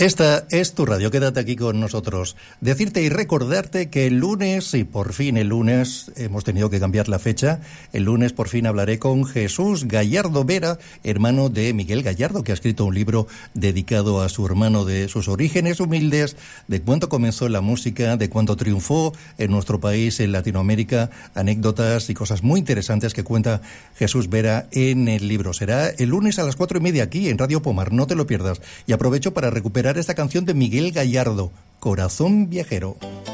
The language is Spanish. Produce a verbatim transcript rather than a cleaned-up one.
Esta es tu radio, quédate aquí con nosotros. Decirte y recordarte que el lunes, y por fin el lunes, hemos tenido que cambiar la fecha, el lunes por fin hablaré con Jesús Gallardo Vera, hermano de Miguel Gallardo, que ha escrito un libro dedicado a su hermano, de sus orígenes humildes, de cuánto comenzó la música, de cuánto triunfó en nuestro país, en Latinoamérica, anécdotas y cosas muy interesantes que cuenta Jesús Vera en el libro. Será el lunes a las cuatro y media aquí en Radio Pomar, no te lo pierdas. Y aprovecho para recuperar esta canción de Miguel Gallardo, Corazón Viajero.